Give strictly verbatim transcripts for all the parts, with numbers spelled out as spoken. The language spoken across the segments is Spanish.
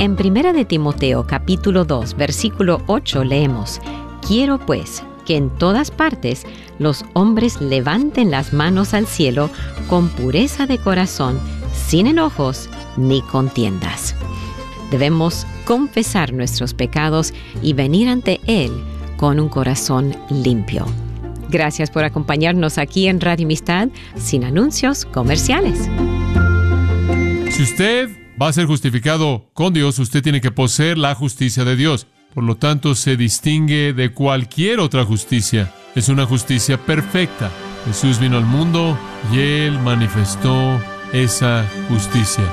En Primera de Timoteo, capítulo dos, versículo ocho, leemos: Quiero, pues, que en todas partes los hombres levanten las manos al cielo con pureza de corazón, sin enojos ni contiendas. Debemos confesar nuestros pecados y venir ante Él con un corazón limpio. Gracias por acompañarnos aquí en Radio Amistad, sin anuncios comerciales. Si usted va a ser justificado con Dios, usted tiene que poseer la justicia de Dios. Por lo tanto, se distingue de cualquier otra justicia. Es una justicia perfecta. Jesús vino al mundo y Él manifestó esa justicia.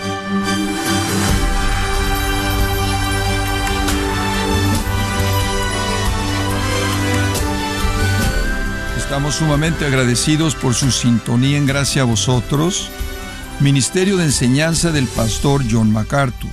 Estamos sumamente agradecidos por su sintonía en Gracia a Vosotros, Ministerio de Enseñanza del Pastor John MacArthur.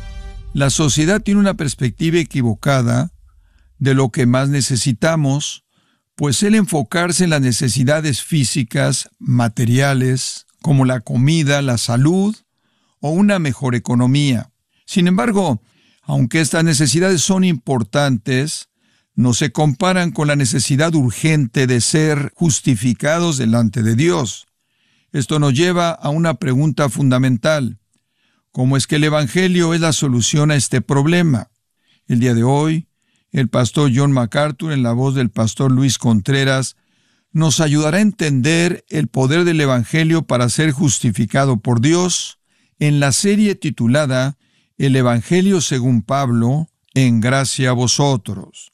La sociedad tiene una perspectiva equivocada de lo que más necesitamos, pues el enfocarse en las necesidades físicas, materiales, como la comida, la salud o una mejor economía. Sin embargo, aunque estas necesidades son importantes, no se comparan con la necesidad urgente de ser justificados delante de Dios. Esto nos lleva a una pregunta fundamental: ¿cómo es que el Evangelio es la solución a este problema? El día de hoy, el pastor John MacArthur, en la voz del pastor Luis Contreras, nos ayudará a entender el poder del Evangelio para ser justificado por Dios en la serie titulada El Evangelio según Pablo, en Gracia a Vosotros.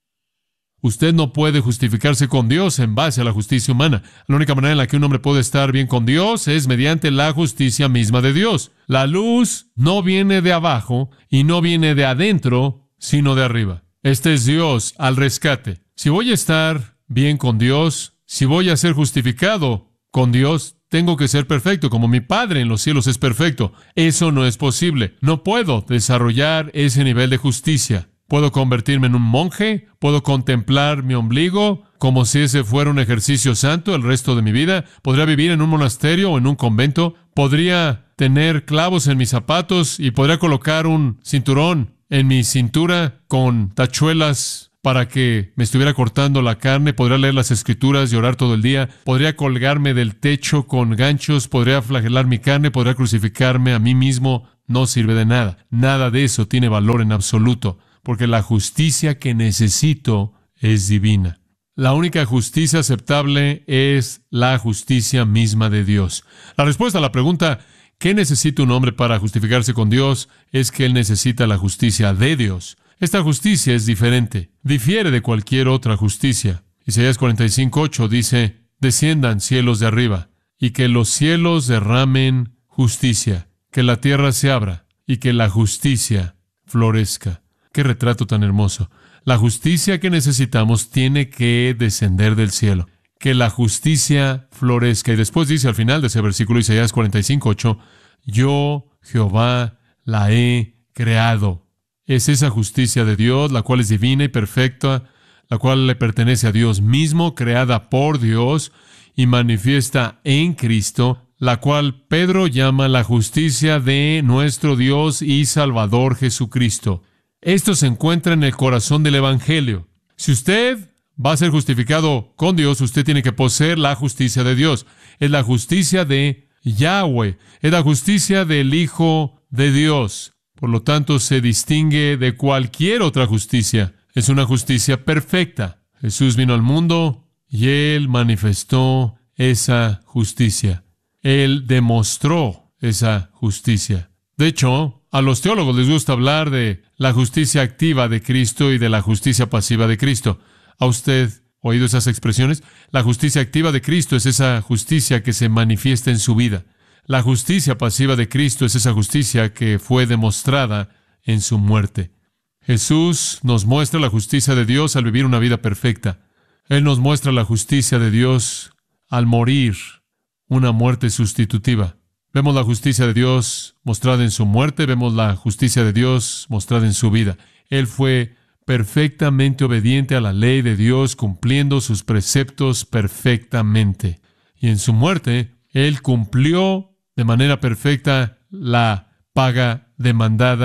Usted no puede justificarse con Dios en base a la justicia humana. La única manera en la que un hombre puede estar bien con Dios es mediante la justicia misma de Dios. La luz no viene de abajo y no viene de adentro, sino de arriba. Este es Dios al rescate. Si voy a estar bien con Dios, si voy a ser justificado con Dios, tengo que ser perfecto, como mi Padre en los cielos es perfecto. Eso no es posible. No puedo desarrollar ese nivel de justicia. Puedo convertirme en un monje, puedo contemplar mi ombligo como si ese fuera un ejercicio santo el resto de mi vida. Podría vivir en un monasterio o en un convento. Podría tener clavos en mis zapatos y podría colocar un cinturón en mi cintura con tachuelas para que me estuviera cortando la carne. Podría leer las Escrituras y orar todo el día. Podría colgarme del techo con ganchos. Podría flagelar mi carne. Podría crucificarme a mí mismo. No sirve de nada. Nada de eso tiene valor en absoluto, porque la justicia que necesito es divina. La única justicia aceptable es la justicia misma de Dios. La respuesta a la pregunta, ¿qué necesita un hombre para justificarse con Dios?, es que él necesita la justicia de Dios. Esta justicia es diferente, difiere de cualquier otra justicia. Isaías cuarenta y cinco, ocho dice: desciendan cielos de arriba, y que los cielos derramen justicia, que la tierra se abra, y que la justicia florezca. ¡Qué retrato tan hermoso! La justicia que necesitamos tiene que descender del cielo. Que la justicia florezca. Y después dice al final de ese versículo, Isaías cuarenta y cinco, ocho, yo, Jehová, la he creado. Es esa justicia de Dios, la cual es divina y perfecta, la cual le pertenece a Dios mismo, creada por Dios y manifiesta en Cristo, la cual Pedro llama la justicia de nuestro Dios y Salvador Jesucristo. Esto se encuentra en el corazón del Evangelio. Si usted va a ser justificado con Dios, usted tiene que poseer la justicia de Dios. Es la justicia de Yahweh. Es la justicia del Hijo de Dios. Por lo tanto, se distingue de cualquier otra justicia. Es una justicia perfecta. Jesús vino al mundo y Él manifestó esa justicia. Él demostró esa justicia. De hecho, a los teólogos les gusta hablar de la justicia activa de Cristo y de la justicia pasiva de Cristo. ¿Ha usted oído esas expresiones? La justicia activa de Cristo es esa justicia que se manifiesta en su vida. La justicia pasiva de Cristo es esa justicia que fue demostrada en su muerte. Jesús nos muestra la justicia de Dios al vivir una vida perfecta. Él nos muestra la justicia de Dios al morir una muerte sustitutiva. Vemos la justicia de Dios mostrada en su muerte, vemos la justicia de Dios mostrada en su vida. Él fue perfectamente obediente a la ley de Dios, cumpliendo sus preceptos perfectamente. Y en su muerte, Él cumplió de manera perfecta la paga demandada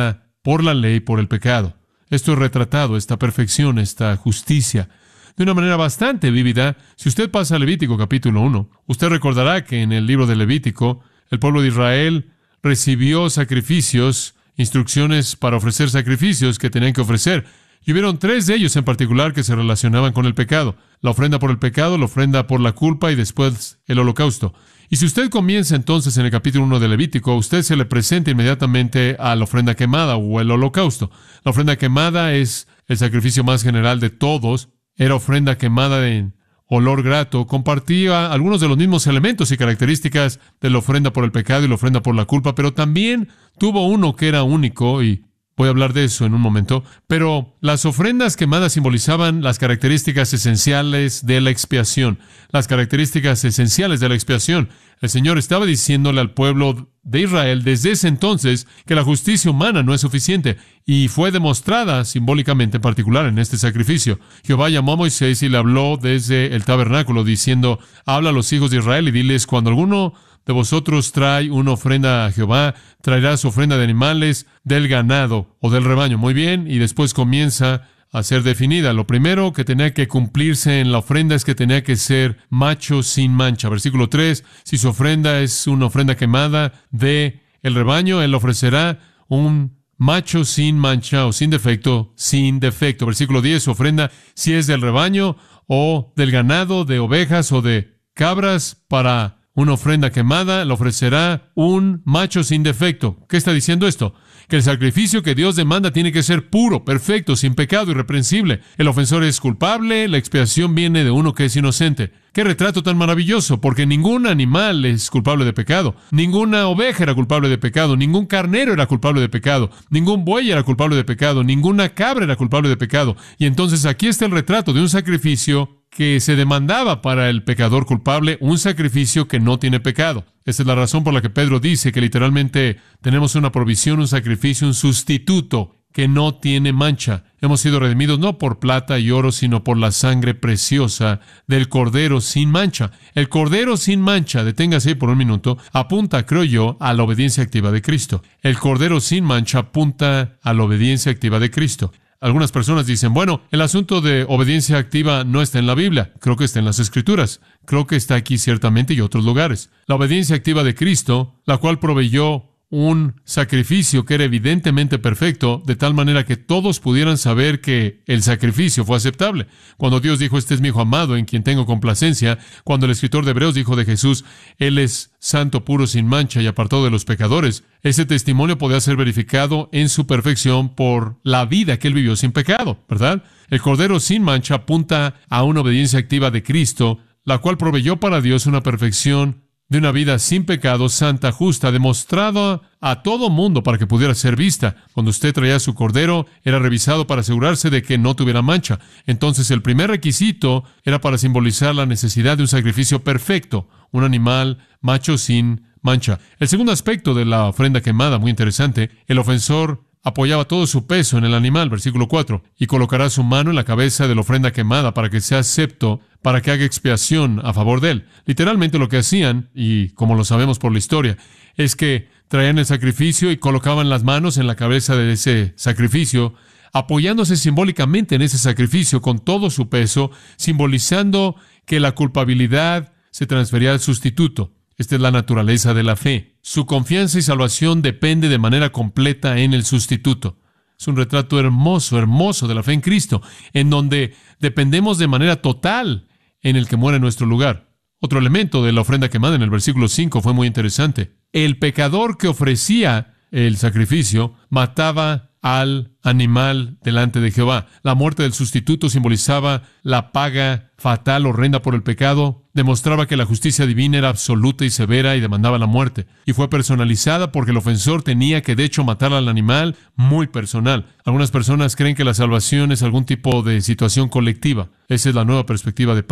por la ley, por el pecado. Esto es retratado, esta perfección, esta justicia, de una manera bastante vívida. Si usted pasa a Levítico capítulo uno, usted recordará que en el libro de Levítico, el pueblo de Israel recibió sacrificios, instrucciones para ofrecer sacrificios que tenían que ofrecer. Y hubieron tres de ellos en particular que se relacionaban con el pecado: la ofrenda por el pecado, la ofrenda por la culpa y después el holocausto. Y si usted comienza entonces en el capítulo uno de Levítico, usted se le presenta inmediatamente a la ofrenda quemada o el holocausto. La ofrenda quemada es el sacrificio más general de todos. Era ofrenda quemada de olor grato. Compartía algunos de los mismos elementos y características de la ofrenda por el pecado y la ofrenda por la culpa, pero también tuvo uno que era único, y voy a hablar de eso en un momento. Pero las ofrendas quemadas simbolizaban las características esenciales de la expiación. Las características esenciales de la expiación. El Señor estaba diciéndole al pueblo de Israel desde ese entonces que la justicia humana no es suficiente, y fue demostrada simbólicamente en particular en este sacrificio. Jehová llamó a Moisés y le habló desde el tabernáculo diciendo: habla a los hijos de Israel y diles: cuando alguno de vosotros trae una ofrenda a Jehová, traerá su ofrenda de animales del ganado o del rebaño. Muy bien, y después comienza a ser definida. Lo primero que tenía que cumplirse en la ofrenda es que tenía que ser macho sin mancha. Versículo tres, si su ofrenda es una ofrenda quemada de el rebaño, él ofrecerá un macho sin mancha o sin defecto, sin defecto. Versículo diez, su ofrenda, si es del rebaño o del ganado, de ovejas o de cabras, para una ofrenda quemada, le ofrecerá un macho sin defecto. ¿Qué está diciendo esto? Que el sacrificio que Dios demanda tiene que ser puro, perfecto, sin pecado, irreprensible. El ofensor es culpable, la expiación viene de uno que es inocente. ¡Qué retrato tan maravilloso! Porque ningún animal es culpable de pecado. Ninguna oveja era culpable de pecado. Ningún carnero era culpable de pecado. Ningún buey era culpable de pecado. Ninguna cabra era culpable de pecado. Y entonces aquí está el retrato de un sacrificio que se demandaba para el pecador culpable, un sacrificio que no tiene pecado. Esa es la razón por la que Pedro dice que literalmente tenemos una provisión, un sacrificio, un sustituto que no tiene mancha. Hemos sido redimidos no por plata y oro, sino por la sangre preciosa del Cordero sin mancha. El Cordero sin mancha, deténgase ahí por un minuto, apunta, creo yo, a la obediencia activa de Cristo. El Cordero sin mancha apunta a la obediencia activa de Cristo. Algunas personas dicen, bueno, el asunto de obediencia activa no está en la Biblia. Creo que está en las Escrituras. Creo que está aquí ciertamente y otros lugares. La obediencia activa de Cristo, la cual proveyó un sacrificio que era evidentemente perfecto, de tal manera que todos pudieran saber que el sacrificio fue aceptable. Cuando Dios dijo, este es mi Hijo amado, en quien tengo complacencia, cuando el escritor de Hebreos dijo de Jesús, Él es santo, puro, sin mancha y apartado de los pecadores, ese testimonio podía ser verificado en su perfección por la vida que Él vivió sin pecado, ¿verdad? El Cordero sin mancha apunta a una obediencia activa de Cristo, la cual proveyó para Dios una perfección de una vida sin pecado, santa, justa, demostrada a todo mundo para que pudiera ser vista. Cuando usted traía su cordero, era revisado para asegurarse de que no tuviera mancha. Entonces, el primer requisito era para simbolizar la necesidad de un sacrificio perfecto, un animal macho sin mancha. El segundo aspecto de la ofrenda quemada, muy interesante, el ofensor apoyaba todo su peso en el animal, versículo cuatro, y colocará su mano en la cabeza de la ofrenda quemada para que sea acepto, para que haga expiación a favor de él. Literalmente lo que hacían, y como lo sabemos por la historia, es que traían el sacrificio y colocaban las manos en la cabeza de ese sacrificio, apoyándose simbólicamente en ese sacrificio con todo su peso, simbolizando que la culpabilidad se transfería al sustituto. Esta es la naturaleza de la fe. Su confianza y salvación depende de manera completa en el sustituto. Es un retrato hermoso, hermoso de la fe en Cristo, en donde dependemos de manera total en el que muere en nuestro lugar. Otro elemento de la ofrenda quemada en el versículo cinco fue muy interesante. El pecador que ofrecía el sacrificio mataba al animal delante de Jehová. La muerte del sustituto simbolizaba la paga fatal, horrenda por el pecado. Demostraba que la justicia divina era absoluta y severa y demandaba la muerte. Y fue personalizada porque el ofensor tenía que, de hecho, matar al animal muy personal. Algunas personas creen que la salvación es algún tipo de situación colectiva. Esa es la nueva perspectiva de Pablo.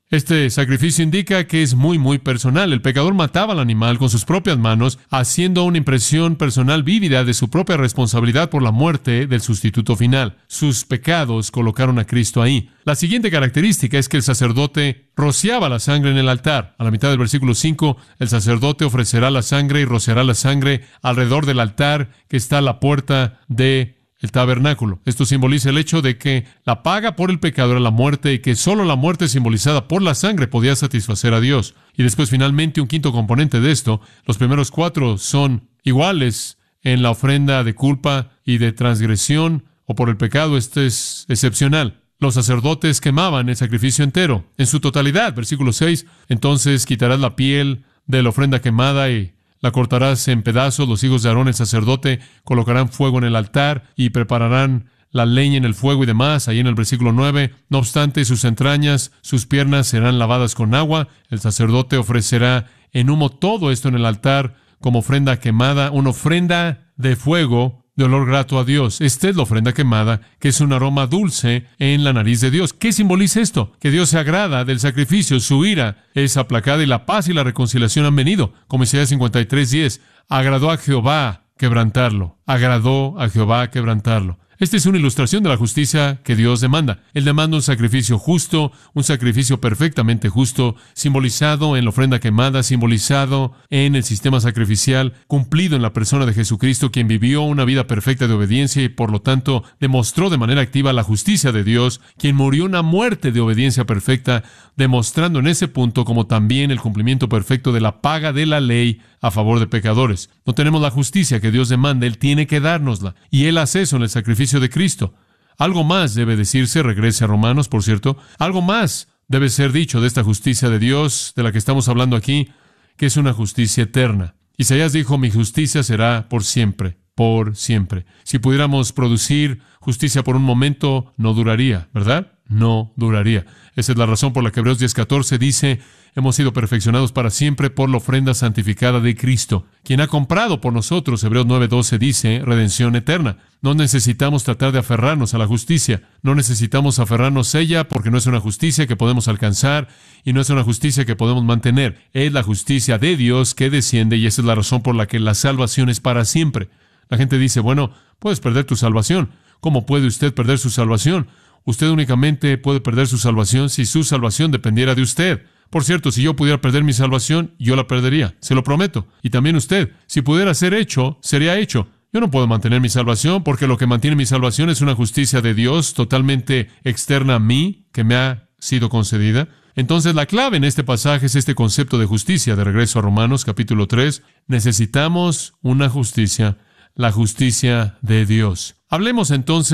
Este sacrificio indica que es muy, muy personal. El pecador mataba al animal con sus propias manos, haciendo una impresión personal vívida de su propia responsabilidad por la muerte del sustituto final. Sus pecados colocaron a Cristo ahí. La siguiente característica es que el sacerdote rociaba la sangre en el altar. A la mitad del versículo cinco, el sacerdote ofrecerá la sangre y rociará la sangre alrededor del altar que está a la puerta de el tabernáculo. Esto simboliza el hecho de que la paga por el pecado era la muerte y que solo la muerte simbolizada por la sangre podía satisfacer a Dios. Y después, finalmente, un quinto componente de esto. Los primeros cuatro son iguales en la ofrenda de culpa y de transgresión o por el pecado. Este es excepcional. Los sacerdotes quemaban el sacrificio entero, en su totalidad. Versículo seis, entonces quitarás la piel de la ofrenda quemada y la cortarás en pedazos. Los hijos de Aarón, el sacerdote, colocarán fuego en el altar y prepararán la leña en el fuego y demás. Ahí en el versículo nueve, no obstante, sus entrañas, sus piernas serán lavadas con agua. El sacerdote ofrecerá en humo todo esto en el altar como ofrenda quemada, una ofrenda de fuego de olor grato a Dios. Esta es la ofrenda quemada, que es un aroma dulce en la nariz de Dios. ¿Qué simboliza esto? Que Dios se agrada del sacrificio, su ira es aplacada y la paz y la reconciliación han venido. Como Isaías cincuenta y tres, diez, agradó a Jehová quebrantarlo. Agradó a Jehová quebrantarlo. Esta es una ilustración de la justicia que Dios demanda. Él demanda un sacrificio justo, un sacrificio perfectamente justo, simbolizado en la ofrenda quemada, simbolizado en el sistema sacrificial, cumplido en la persona de Jesucristo, quien vivió una vida perfecta de obediencia y por lo tanto demostró de manera activa la justicia de Dios, quien murió una muerte de obediencia perfecta, demostrando en ese punto como también el cumplimiento perfecto de la paga de la ley a favor de pecadores. No tenemos la justicia que Dios demanda, Él tiene que dárnosla, y Él hace eso en el sacrificio de Cristo. Algo más debe decirse, regrese a Romanos, por cierto, algo más debe ser dicho de esta justicia de Dios, de la que estamos hablando aquí, que es una justicia eterna. Isaías dijo, mi justicia será por siempre, por siempre. Si pudiéramos producir justicia por un momento, no duraría, ¿verdad? No duraría. Esa es la razón por la que Hebreos diez catorce dice, hemos sido perfeccionados para siempre por la ofrenda santificada de Cristo, quien ha comprado por nosotros. Hebreos nueve doce dice, redención eterna. No necesitamos tratar de aferrarnos a la justicia. No necesitamos aferrarnos a ella porque no es una justicia que podemos alcanzar y no es una justicia que podemos mantener. Es la justicia de Dios que desciende y esa es la razón por la que la salvación es para siempre. La gente dice, bueno, puedes perder tu salvación. ¿Cómo puede usted perder su salvación? Usted únicamente puede perder su salvación si su salvación dependiera de usted. Por cierto, si yo pudiera perder mi salvación, yo la perdería, se lo prometo. Y también usted, si pudiera ser hecho, sería hecho. Yo no puedo mantener mi salvación porque lo que mantiene mi salvación es una justicia de Dios totalmente externa a mí, que me ha sido concedida. Entonces, la clave en este pasaje es este concepto de justicia. De regreso a Romanos, capítulo tres, necesitamos una justicia, la justicia de Dios. Hablemos entonces